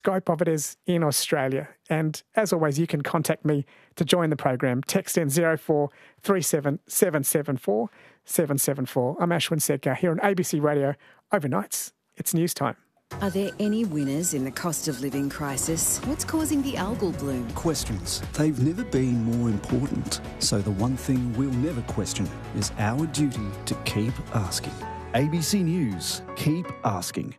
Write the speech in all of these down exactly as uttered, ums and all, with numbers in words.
Scope of it is in Australia. And as always, you can contact me to join the program. Text in zero four three seven seven seven four seven seven four. I'm Ashwin Sedkar here on A B C Radio. Overnights, it's news time. Are there any winners in the cost of living crisis? What's causing the algal bloom? Questions. They've never been more important. So the one thing we'll never question is our duty to keep asking. A B C News. Keep asking.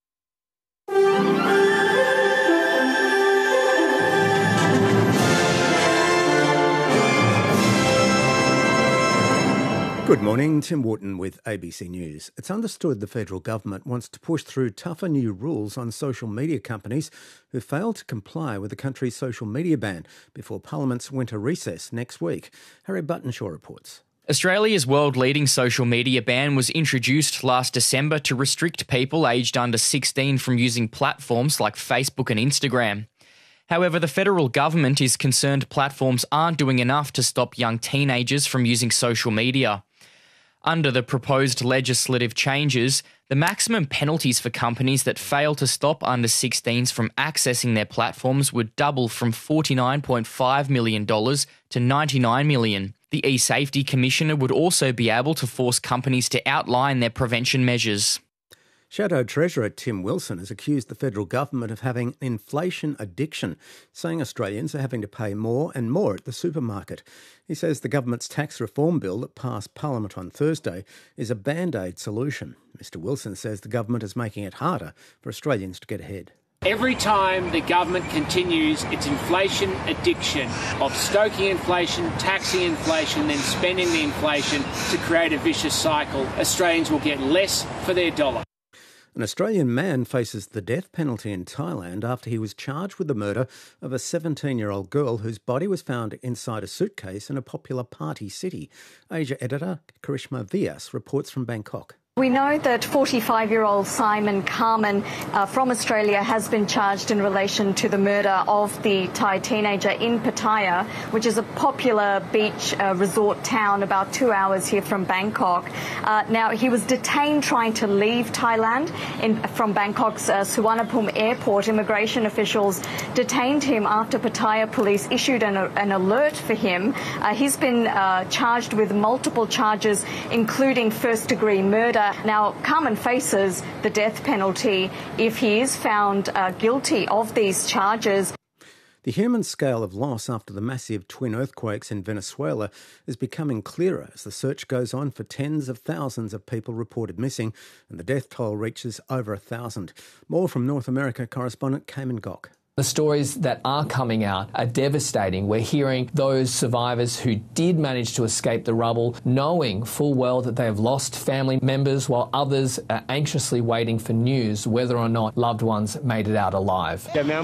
Good morning, Tim Wharton with A B C News. It's understood the federal government wants to push through tougher new rules on social media companies who fail to comply with the country's social media ban before Parliament's winter recess next week. Harry Buttonshaw reports. Australia's world-leading social media ban was introduced last December to restrict people aged under sixteen from using platforms like Facebook and Instagram. However, the federal government is concerned platforms aren't doing enough to stop young teenagers from using social media. Under the proposed legislative changes, the maximum penalties for companies that fail to stop under sixteens from accessing their platforms would double from forty-nine point five million dollars to ninety-nine million dollars. The eSafety Commissioner would also be able to force companies to outline their prevention measures. Shadow Treasurer Tim Wilson has accused the federal government of having inflation addiction, saying Australians are having to pay more and more at the supermarket. He says the government's tax reform bill that passed Parliament on Thursday is a band-aid solution. Mister Wilson says the government is making it harder for Australians to get ahead. Every time the government continues its inflation addiction of stoking inflation, taxing inflation, then spending the inflation to create a vicious cycle, Australians will get less for their dollar. An Australian man faces the death penalty in Thailand after he was charged with the murder of a seventeen-year-old girl whose body was found inside a suitcase in a popular party city. Asia editor Karishma Vyas reports from Bangkok. We know that forty-five-year-old Simon Carman uh, from Australia has been charged in relation to the murder of the Thai teenager in Pattaya, which is a popular beach uh, resort town about two hours here from Bangkok. Uh, now, he was detained trying to leave Thailand in, from Bangkok's uh, Suvarnabhumi airport. Immigration officials detained him after Pattaya police issued an, an alert for him. Uh, he's been uh, charged with multiple charges, including first-degree murder. Now, Carman faces the death penalty if he is found uh, guilty of these charges. The human scale of loss after the massive twin earthquakes in Venezuela is becoming clearer as the search goes on for tens of thousands of people reported missing and the death toll reaches over a thousand. More from North America correspondent Cayman Gok. The stories that are coming out are devastating. We're hearing those survivors who did manage to escape the rubble, knowing full well that they have lost family members, while others are anxiously waiting for news whether or not loved ones made it out alive.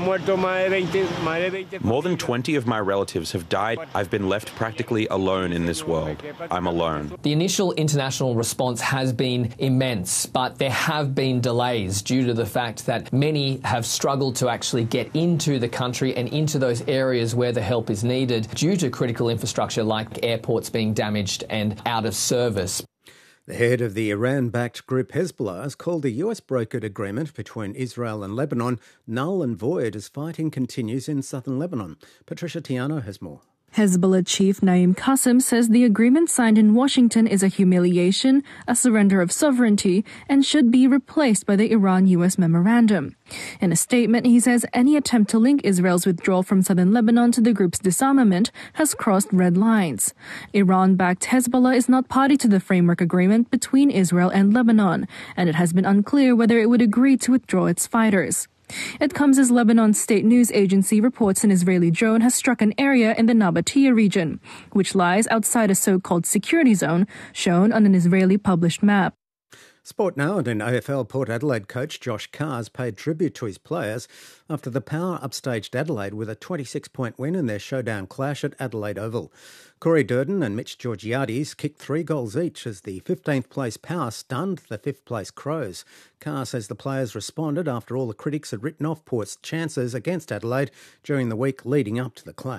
More than twenty of my relatives have died. I've been left practically alone in this world. I'm alone. The initial international response has been immense, but there have been delays due to the fact that many have struggled to actually get in into the country and into those areas where the help is needed due to critical infrastructure like airports being damaged and out of service. The head of the Iran-backed group Hezbollah has called the U S-brokered agreement between Israel and Lebanon null and void as fighting continues in southern Lebanon. Patricia Tiano has more. Hezbollah chief Naim Qassem says the agreement signed in Washington is a humiliation, a surrender of sovereignty, and should be replaced by the Iran-U S memorandum. In a statement, he says any attempt to link Israel's withdrawal from southern Lebanon to the group's disarmament has crossed red lines. Iran-backed Hezbollah is not party to the framework agreement between Israel and Lebanon, and it has been unclear whether it would agree to withdraw its fighters. It comes as Lebanon's state news agency reports an Israeli drone has struck an area in the Nabatea region, which lies outside a so-called security zone shown on an Israeli published map. Sport now, and in A F L, Port Adelaide coach Josh Carr's paid tribute to his players after the Power upstaged Adelaide with a twenty-six point win in their showdown clash at Adelaide Oval. Corey Durden and Mitch Georgiades kicked three goals each as the fifteenth place Power stunned the fifth place Crows. Carr says the players responded after all the critics had written off Port's chances against Adelaide during the week leading up to the clash.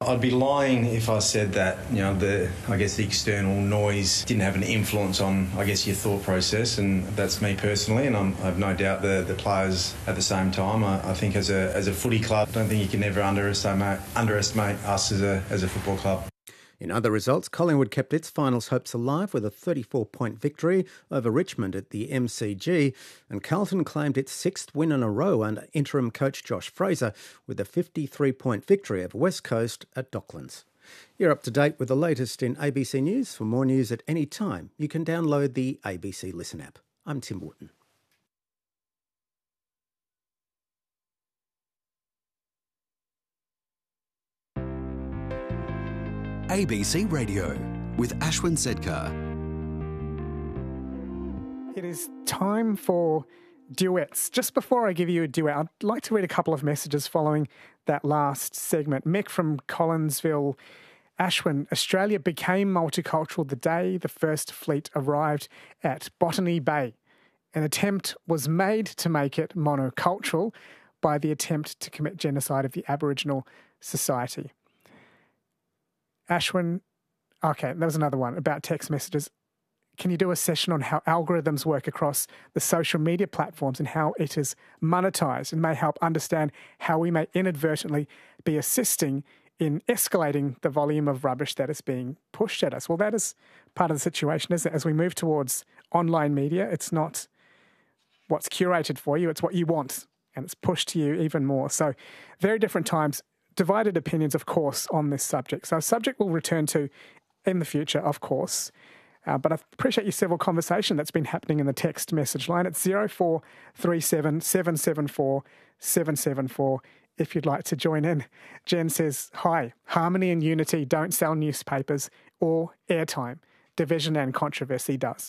I'd be lying if I said that, you know, the, I guess the external noise didn't have an influence on, I guess, your thought process, and that's me personally, and I'm, I have no doubt the, the players at the same time. I, I think as a as a footy club, I don't think you can ever underestimate underestimate us as a as a football club. In other results, Collingwood kept its finals hopes alive with a thirty-four point victory over Richmond at the M C G, and Carlton claimed its sixth win in a row under interim coach Josh Fraser with a fifty-three point victory over West Coast at Docklands. You're up to date with the latest in A B C News. For more news at any time, you can download the A B C Listen app. I'm Tim Wooten. A B C Radio with Ashwin Sedkar. It is time for duets. Just before I give you a duet, I'd like to read a couple of messages following that last segment. Mick from Collinsville, Ashwin, Australia became multicultural the day the first fleet arrived at Botany Bay. An attempt was made to make it monocultural by the attempt to commit genocide of the Aboriginal society. Ashwin, okay, there was another one about text messages. Can you do a session on how algorithms work across the social media platforms and how it is monetized, and may help understand how we may inadvertently be assisting in escalating the volume of rubbish that is being pushed at us? Well, that is part of the situation, isn't it? As we move towards online media, it's not what's curated for you, it's what you want, and it's pushed to you even more. So very different times. Divided opinions, of course, on this subject. So a subject we'll return to in the future, of course. Uh, but I appreciate your civil conversation that's been happening in the text message line. It's zero four three seven, seven seven four, seven seven four if you'd like to join in. Jen says, hi, harmony and unity don't sell newspapers or airtime. Division and controversy does.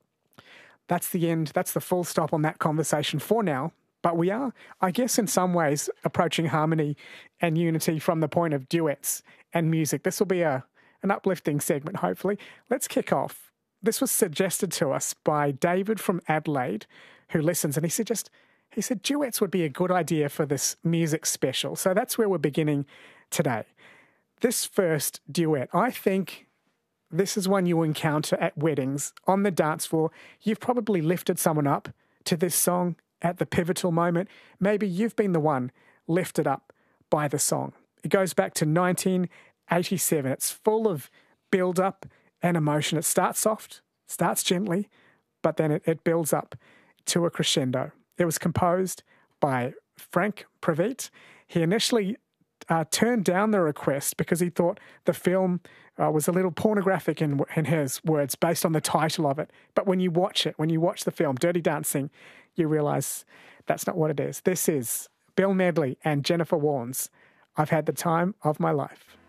That's the end. That's the full stop on that conversation for now. But we are, I guess, in some ways approaching harmony and unity from the point of duets and music. This will be a an uplifting segment, hopefully. Let's kick off. This was suggested to us by David from Adelaide, who listens, and he said just he said duets would be a good idea for this music special. So that's where we're beginning today. This first duet, I think this is one you encounter at weddings, on the dance floor. You've probably lifted someone up to this song at the pivotal moment. Maybe you've been the one lifted up by the song. It goes back to nineteen eighty-seven. It's full of build-up and emotion. It starts soft, starts gently, but then it, it builds up to a crescendo. It was composed by Frank Previtt. He initially uh, turned down the request because he thought the film uh, was a little pornographic in, in his words, based on the title of it. But when you watch it, when you watch the film Dirty Dancing, you realise that's not what it is. This is Bill Medley and Jennifer Warnes. I've had the time of my life.